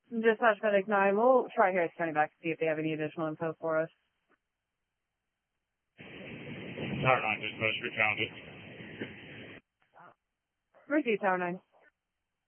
Dispatch FedEx 9, we'll try Harris County back to see if they have any additional info for us. Tower 9, dispatch, we found it. Receive Tower 9.